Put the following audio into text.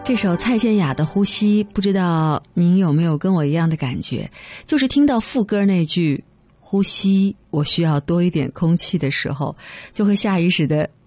这首蔡健雅的《呼吸》，不知道您有没有跟我一样的感觉，就是听到副歌那句呼吸我需要多一点空气的时候，就会下意识的